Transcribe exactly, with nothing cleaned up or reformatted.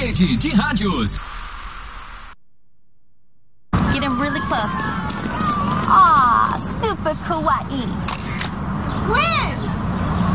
Rede de Rádios. Get him really close. Ah, super kawaii. Gwen!